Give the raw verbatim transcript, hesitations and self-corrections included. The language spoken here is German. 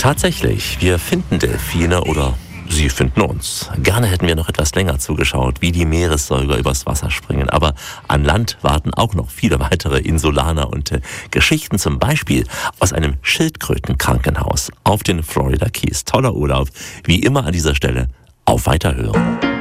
Tatsächlich, wir finden Delfine oder sie finden uns. Gerne hätten wir noch etwas länger zugeschaut, wie die Meeressäuger übers Wasser springen. Aber an Land warten auch noch viele weitere Insulaner und äh, Geschichten, zum Beispiel aus einem Schildkrötenkrankenhaus auf den Florida Keys. Toller Urlaub, wie immer an dieser Stelle. Auf Weiterhören.